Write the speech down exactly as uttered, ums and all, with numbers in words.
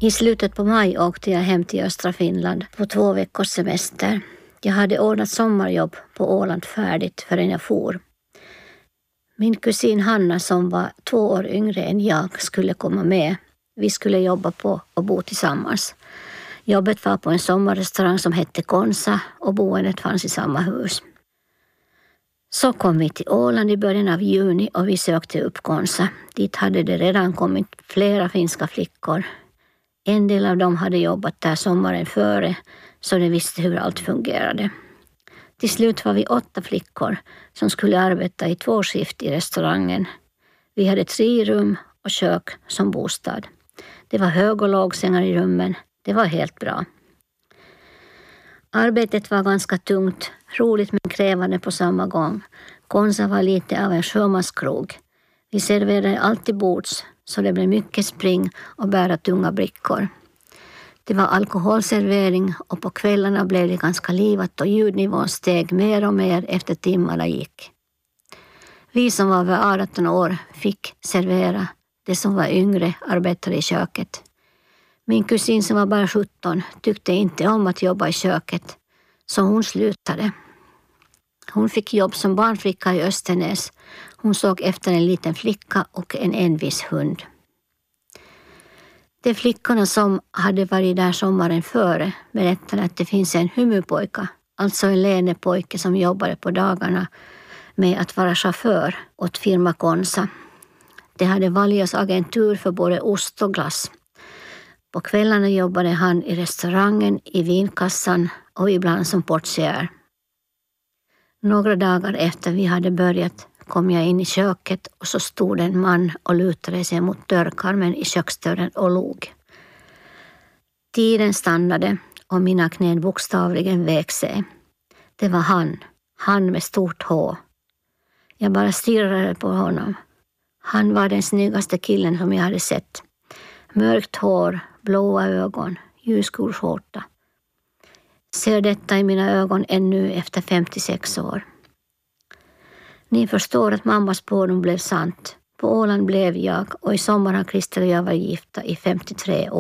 I slutet på maj åkte jag hem till östra Finland på två veckors semester. Jag hade ordnat sommarjobb på Åland färdigt förrän jag for. Min kusin Hanna som var två år yngre än jag skulle komma med. Vi skulle jobba på och bo tillsammans. Jobbet var på en sommarrestaurang som hette Konsa och boendet fanns i samma hus. Så kom vi till Åland i början av juni och vi sökte upp Konsa. Dit hade det redan kommit flera finska flickor. En del av dem hade jobbat där sommaren före så de visste hur allt fungerade. Till slut var vi åtta flickor som skulle arbeta i två skift i restaurangen. Vi hade tre rum och kök som bostad. Det var hög- och lågsängar i rummen. Det var helt bra. Arbetet var ganska tungt, roligt men krävande på samma gång. Konsa var lite av en sjömanskrog. Vi serverade alltid bords så det blev mycket spring och bära tunga brickor. Det var alkoholservering och på kvällarna blev det ganska livat och ljudnivån steg mer och mer efter timmarna gick. Vi som var över arton år fick servera. De som var yngre arbetade i köket. Min kusin som var bara sjutton tyckte inte om att jobba i köket, så hon slutade. Hon fick jobb som barnflicka i Östernäs. Hon såg efter en liten flicka och en envis hund. De flickorna som hade varit där sommaren före berättade att det finns en humupojka, alltså en länepojke som jobbade på dagarna med att vara chaufför åt firma Konsa. De hade Valjos agentur för både ost och glass. På kvällarna jobbade han i restaurangen, i vinkassan och ibland som portier. Några dagar efter vi hade börjat kom jag in i köket och så stod en man och lutade sig mot dörrkarmen i köksdörren och log. Tiden stannade och mina knän bokstavligen vek sig. Det var han, han med stort H. Jag bara stirrade på honom. Han var den snyggaste killen som jag hade sett. Mörkt hår, blåa ögon, ljusgul skjorta. Ser detta i mina ögon ännu efter femtiosex år. Ni förstår att mammas spårdom blev sant. På Åland blev jag och i sommar har Christer och jag varit gifta i femtiotre år.